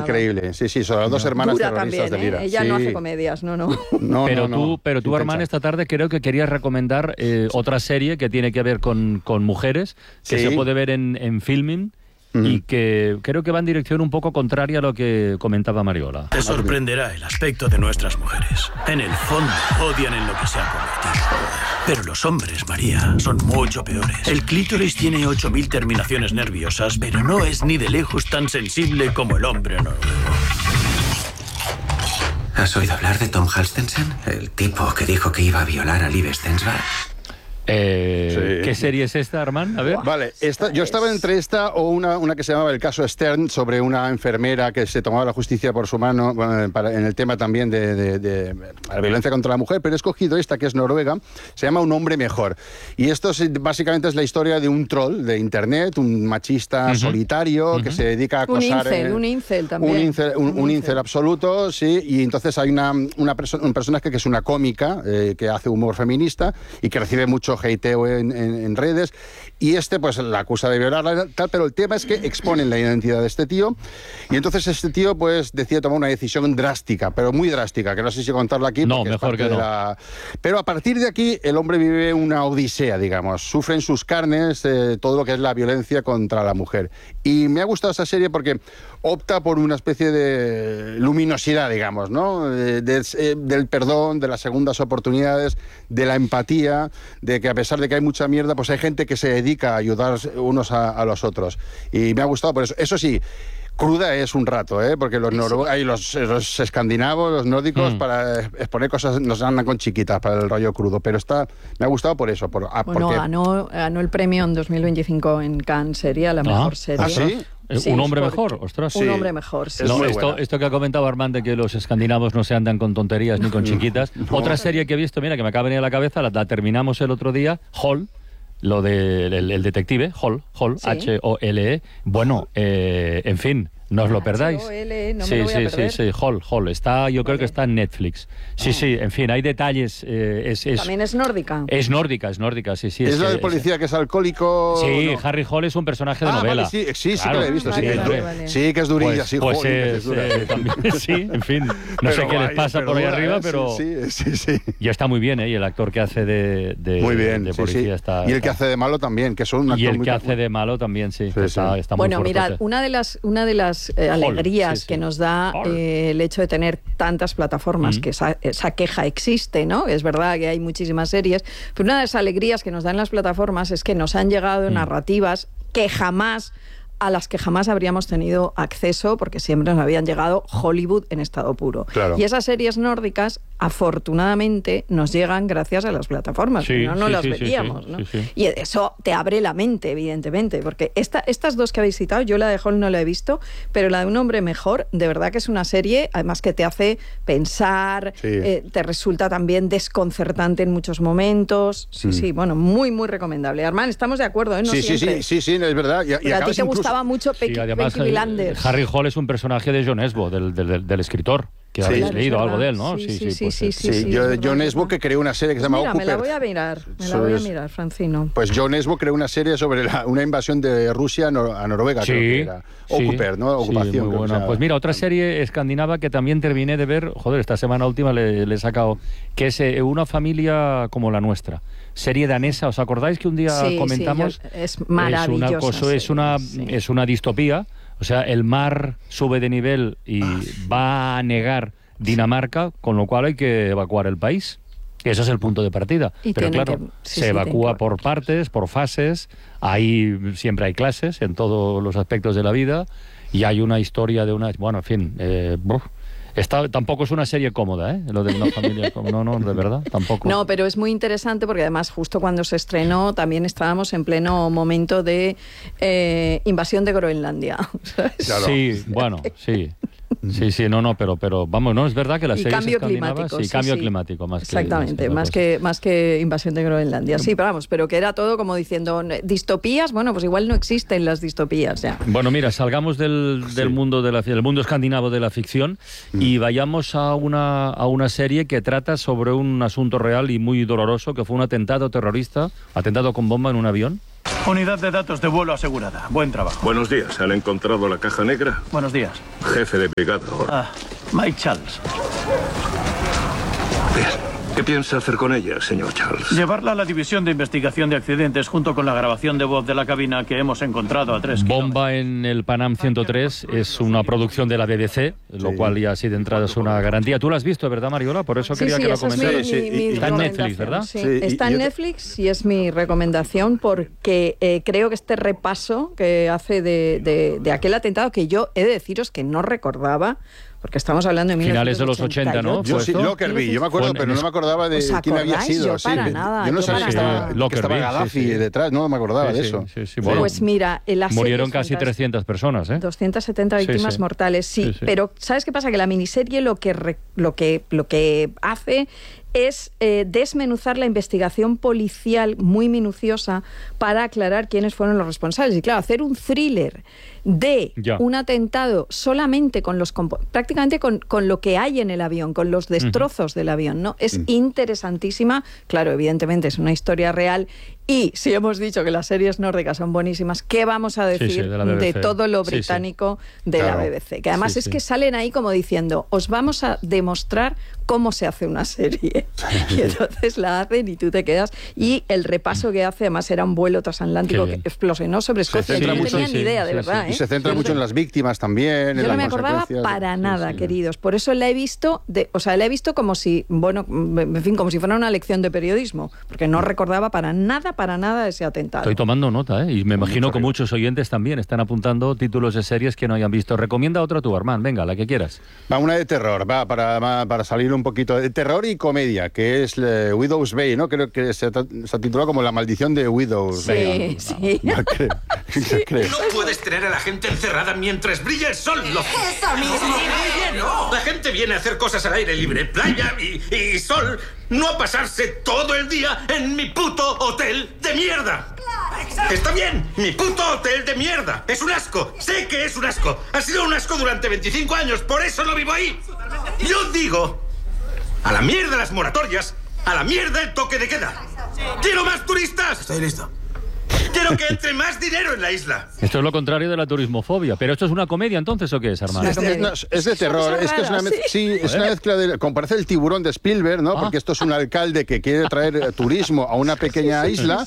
increíble. Sí, sobre las dos hermanas dura terroristas también, del IRA. Ella no hace comedias, no. Pero tú, Armand, esta tarde creo que querías recomendar otra serie que tiene que ver con mujeres, que se puede ver en Filmin. Y que creo que va en dirección un poco contraria a lo que comentaba Mariola. Te sorprenderá el aspecto de nuestras mujeres. En el fondo, odian en lo que se han convertido. Pero los hombres, María, son mucho peores. El clítoris tiene 8000 terminaciones nerviosas, pero no es ni de lejos tan sensible como el hombre noruego. ¿Has oído hablar de Tom Halstensen? El tipo que dijo que iba a violar a Liv Stensberg. ¿Qué serie es esta, Armand? A ver. Vale, yo estaba entre esta o una que se llamaba El caso Stern, sobre una enfermera que se tomaba la justicia por su mano, en el tema también de la violencia contra la mujer, pero he escogido esta que es noruega, se llama Un hombre mejor. Y esto básicamente es la historia de un troll de internet, un machista solitario que se dedica a acosar... Un incel también. Un incel absoluto, sí, y entonces hay un personaje que es una cómica que hace humor feminista y que recibe mucho hateo en redes, y pues la acusa de violarla, tal, pero el tema es que exponen la identidad de este tío, y entonces este tío pues decide tomar una decisión drástica, pero muy drástica, que no sé si contarla aquí. No, mejor que no. Pero a partir de aquí el hombre vive una odisea, digamos, sufre en sus carnes todo lo que es la violencia contra la mujer. Y me ha gustado esa serie porque opta por una especie de luminosidad, digamos, ¿no? Del perdón, de las segundas oportunidades, de la empatía, de que a pesar de que hay mucha mierda, pues hay gente que se dedica a ayudar unos a los otros. Y me ha gustado por eso. Eso sí, cruda es un rato, porque los escandinavos, los nórdicos, para exponer cosas nos andan con chiquitas para el rollo crudo, pero me ha gustado por eso. Porque ganó el premio en 2025 en Cannes, sería la mejor serie. ¿Ah, sí? Sí, un hombre mejor, ostras. Un hombre mejor, sí. No, esto que ha comentado Armand, de que los escandinavos no se andan con tonterías ni con chiquitas. Otra serie que he visto, mira, que me acaba de venir a la cabeza, la terminamos el otro día, Hall, lo del detective, Hall, ¿sí? H-O-L-E. Bueno, en fin, no os lo perdáis. Sí, Hall. Está, yo creo que está en Netflix. Sí, en fin, hay detalles. También es nórdica. Es nórdica, sí. ¿Es la del policía que es alcohólico? Sí, no. Harry Hall es un personaje de novela. Vale, sí, claro, que lo he visto. Vale. Sí, que es durilla, sí. También, sí, en fin. No sé qué les pasa por ahí arriba, pero... Sí. Y está muy bien, y el actor que hace de muy bien, de policía está... Y el que hace de malo también, que son un actor y el que hace de malo también, sí. Está muy fuerte. Bueno, mirad, una de las alegrías que nos da el hecho de tener tantas plataformas, que esa queja existe, ¿no? Es verdad que hay muchísimas series, pero una de las alegrías que nos dan las plataformas es que nos han llegado narrativas a las que jamás habríamos tenido acceso, porque siempre nos habían llegado Hollywood en estado puro. Claro. Y esas series nórdicas, afortunadamente, nos llegan gracias a las plataformas, no las veríamos, ¿no? Sí. Y eso te abre la mente, evidentemente, porque estas dos que habéis citado, yo la de Hall no la he visto, pero la de Un hombre mejor, de verdad que es una serie, además que te hace pensar, te resulta también desconcertante en muchos momentos. Sí, bueno, muy, muy recomendable. Armand, estamos de acuerdo, ¿no? Sí, es verdad. Y a ti te gustaba mucho Peaky Blinders. Harry Hall es un personaje de John Esbo, del escritor, que habéis leído algo de él, ¿no? Sí. John Esbo, que creó una serie que se llama Occupert. Me la voy a mirar, Francino. Pues John Esbo creó una serie sobre una invasión de Rusia a Noruega, creo que era. Occupert, ¿no? Ocupación. Muy buena. Pues mira, otra serie escandinava que también terminé de ver, esta semana última le he sacado, que es Una familia como la nuestra. Serie danesa, ¿os acordáis que un día comentamos? Es maravilloso. Es una distopía, o sea, el mar sube de nivel y va a anegar Dinamarca, con lo cual hay que evacuar el país. Ese es el punto de partida. Pero claro, se evacúa por partes, por fases, siempre hay clases en todos los aspectos de la vida, y hay una historia de una... Bueno, en fin... tampoco es una serie cómoda, lo de Una familia cómoda. No, de verdad, tampoco. No, pero es muy interesante porque además justo cuando se estrenó también estábamos en pleno momento de invasión de Groenlandia, ¿sabes? Claro. Sí, bueno, sí. Sí, pero vamos, no, es verdad que las series cambio escandinavas... climático, cambio climático, más exactamente, más que invasión de Groenlandia. Sí, pero que era todo como diciendo, distopías, bueno, pues igual no existen las distopías ya. Bueno, mira, salgamos del mundo del mundo escandinavo de la ficción y vayamos a una serie que trata sobre un asunto real y muy doloroso, que fue un atentado con bomba en un avión Unidad de datos de vuelo asegurada. Buen trabajo. Buenos días. ¿Han encontrado la caja negra? Buenos días. Jefe de brigada. Mike Charles. Bien. ¿Qué piensa hacer con ella, señor Charles? Llevarla a la división de investigación de accidentes junto con la grabación de voz de la cabina que hemos encontrado a 3 kilómetros. Bomba en el Panam 103 es una producción de la BBC, lo cual ya así de entrada es una garantía. Tú la has visto, ¿verdad, Mariola? Por eso quería que lo comentaras. Está en Netflix, ¿verdad? Sí, está en Netflix y es mi recomendación porque creo que este repaso que hace de aquel atentado que yo he de deciros que no recordaba, porque estamos hablando de finales de los 80, ¿no? Yo sí, Lockerbie, yo me acuerdo, pero no me acordaba de quién había sido. Yo para nada. Yo no sabía que estaba Gaddafi detrás, no me acordaba de eso. Bueno, pues mira, murieron casi 300 personas, ¿eh? 270 víctimas mortales, sí. Pero ¿sabes qué pasa? Que la miniserie lo que hace es desmenuzar la investigación policial muy minuciosa para aclarar quiénes fueron los responsables. Y claro, hacer un thriller de un atentado solamente con prácticamente con lo que hay en el avión, con los destrozos del avión, ¿no? Es interesantísima. Claro, evidentemente es una historia real. Y si hemos dicho que las series nórdicas son buenísimas, ¿qué vamos a decir de todo lo británico de la BBC? Que además es que salen ahí como diciendo, os vamos a demostrar cómo se hace una serie. Y entonces la hacen y tú te quedas. Y el repaso que hace, además era un vuelo transatlántico que explosionó sobre Escocia. Yo no tenía ni idea, de verdad. Y se centra mucho en las víctimas también. Yo no me acordaba para nada, queridos. Por eso la he visto, la he visto como si, como si fuera una lección de periodismo. Porque no recordaba para nada ese atentado. Estoy tomando nota, y me imagino que muchos oyentes también están apuntando títulos de series que no hayan visto. Recomienda otra tú, Armand, venga, la que quieras. Va, una de terror, para salir un poquito de terror y comedia, que es Widow's Bay, ¿no? Creo que se titula como La maldición de Widow's Bay. Sí. No puedes tener a la gente encerrada mientras brilla el sol. ¡Eso mismo! No, la gente viene a hacer cosas al aire libre, playa y sol, no a pasarse todo el día en mi puto hotel de mierda. Está bien, mi puto hotel de mierda. Es un asco, sé que es un asco. Ha sido un asco durante 25 años, por eso no vivo ahí. Yo digo, a la mierda las moratorias, a la mierda el toque de queda. ¡Quiero más turistas! Estoy listo. Quiero que entre más dinero en la isla. Esto es lo contrario de la turismofobia. ¿Pero esto es una comedia entonces o qué es, Armando? Es de terror. Es que es una mezcla de... Como parece el Tiburón de Spielberg, ¿no? Porque esto es un alcalde que quiere traer turismo a una pequeña isla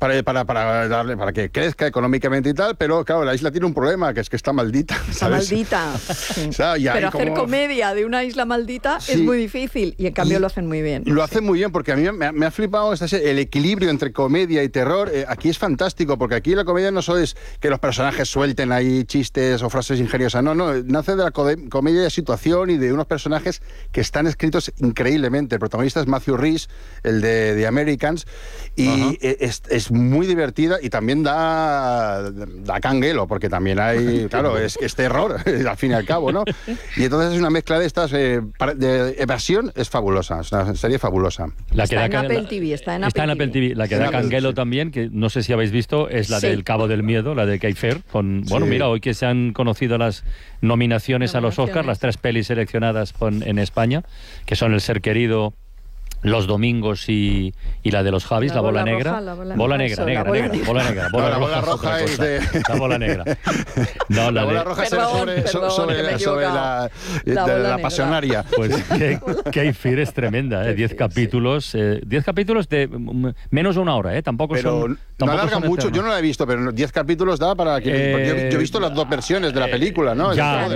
para que crezca económicamente y tal, pero claro, la isla tiene un problema, que es que está maldita. Está maldita. O sea, pero hacer comedia de una isla maldita es muy difícil y en cambio lo hacen muy bien. Lo hacen muy bien porque a mí me ha flipado el equilibrio entre comedia y terror. Aquí es fantástico, porque aquí la comedia no solo es que los personajes suelten ahí chistes o frases ingeniosas, no, nace de la comedia de situación y de unos personajes que están escritos increíblemente. El protagonista es Matthew Rhys, el de The Americans, y es muy divertida y también da canguelo, porque también hay, claro, es terror, al fin y al cabo, ¿no? Y entonces es una mezcla de estas, de evasión, es fabulosa, es una serie fabulosa. Está en Apple TV, está en Apple TV. La que da canguelo también, que no sé si habéis visto, es la del Cabo del Miedo, la de Keifer. Mira, hoy que se han conocido las nominaciones a los Oscars, las 3 pelis seleccionadas en España, que son El ser querido, Los domingos y la de los Javis, la bola negra. La bola negra. La bola roja es de... La bola negra. No, la bola roja es sobre la pasionaria. Pues Keifer es tremenda, 10 capítulos. 10 capítulos de menos de una hora, tampoco son... No alargan mucho, yo no la he visto, pero 10 capítulos da para que... Yo he visto las 2 versiones de la película, ¿no?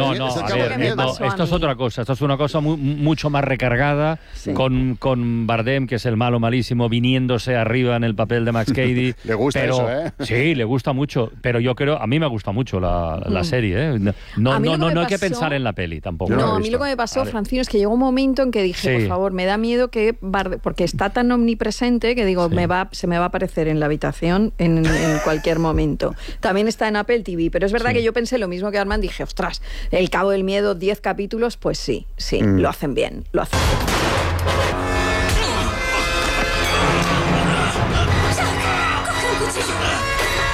Esto es otra cosa. Esto es una cosa mucho más recargada, con Bardem, que es el malo malísimo, viniéndose arriba en el papel de Max Cady. Le gusta eso, ¿eh? Sí, le gusta mucho, pero yo creo, a mí me gusta mucho la serie, ¿eh? No hay que pensar en la peli tampoco. No, a mí lo que me pasó, Francino, es que llegó un momento en que dije, por favor, me da miedo que Bardem, porque está tan omnipresente que digo, se me va a aparecer en la habitación en cualquier momento. También está en Apple TV, pero es verdad que yo pensé lo mismo que Armand, dije, ostras, El Cabo del Miedo, 10 capítulos, pues sí, lo hacen bien, lo hacen bien.